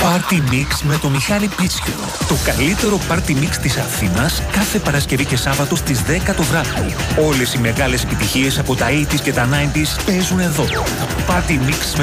Party Mix με τον Μιχάλη Πίτσιο. Το καλύτερο Party Mix της Αθήνας κάθε Παρασκευή και Σάββατο στις 10 το βράδυ. Όλες οι μεγάλες επιτυχίες από τα 80s και τα 90s παίζουν εδώ. Party Mix με